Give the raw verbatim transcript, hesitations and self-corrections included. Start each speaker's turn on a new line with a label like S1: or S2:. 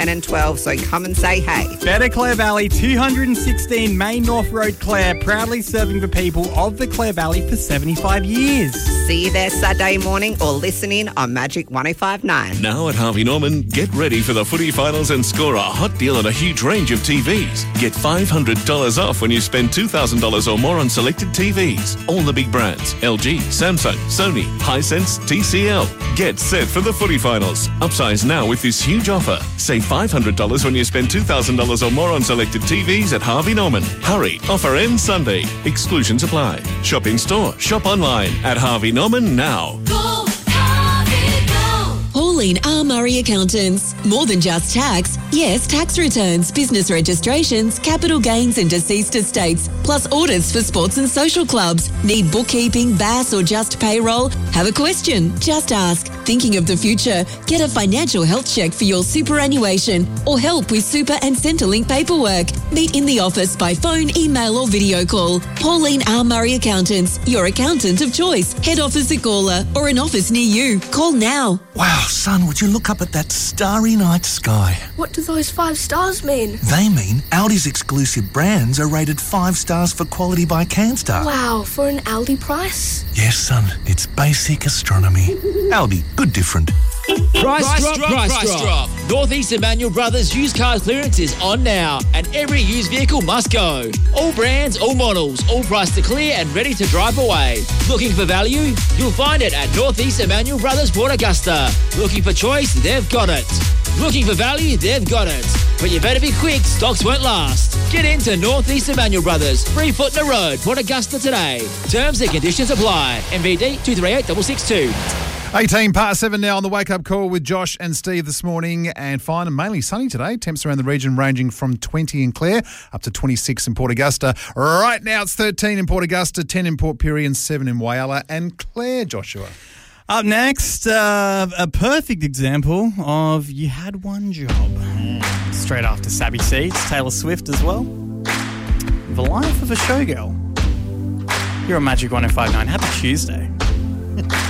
S1: ten and twelve, so come and say hey.
S2: Better Clare Valley, two hundred sixteen Main North Road, Clare, proudly serving the people of the Clare Valley for seventy-five years.
S1: See you there Saturday morning or listen in on Magic one oh five point nine.
S3: Now at Harvey Norman, get ready for the footy finals and score a hot deal on a huge range of T Vs. Get five hundred dollars off when you spend two thousand dollars or more on selected T Vs. All the big brands, L G, Samsung, Sony, Hisense, T C L. Get set for the footy finals. Upsize now with this huge offer. Save five hundred dollars when you spend two thousand dollars or more on selected T Vs at Harvey Norman. Hurry, offer ends Sunday. Exclusions apply. Shop in store, shop online at Harvey Norman now.
S4: Go, Harvey, go.
S5: Pauline R. Murray Accountants. More than just tax. Yes, tax returns, business registrations, capital gains and deceased estates, plus audits for sports and social clubs. Need bookkeeping, B A S or just payroll? Have a question? Just ask. Thinking of the future? Get a financial health check for your superannuation or help with super and Centrelink paperwork. Meet in the office by phone, email or video call. Pauline R. Murray Accountants, your accountant of choice. Head office at Gawler or an office near you. Call now.
S6: Wow, son, would you look up at that starry night sky?
S7: What do those five stars mean?
S6: They mean Aldi's exclusive brands are rated five stars for quality by CanStar.
S7: Wow, for an Aldi price?
S6: Yes, son, it's basic astronomy. Aldi, good different.
S8: Price, price drop, drop, price, price drop. drop. Northeast Emmanuel Brothers used car clearance is on now, and every used vehicle must go. All brands, all models, all priced to clear and ready to drive away. Looking for value? You'll find it at Northeast Emmanuel Brothers Port Augusta. Looking for choice? They've got it. Looking for value? They've got it. But you better be quick, stocks won't last. Get into Northeast Emmanuel Brothers, Free Foot in the Road, Port Augusta today. Terms and conditions apply. M V D two three eight six six two.
S9: eighteen past seven now on the wake-up call with Josh and Steve this morning, and fine and mainly sunny today. Temps around the region ranging from twenty in Clare up to twenty-six in Port Augusta. Right now it's thirteen in Port Augusta, ten in Port Pirie and seven in Whyalla and Clare, Joshua.
S2: Up next, uh, a perfect example of you had one job. Mm. Straight after Sappy Seeds, Taylor Swift as well. The Life of a Showgirl. Here on Magic one oh five point nine. Happy Tuesday.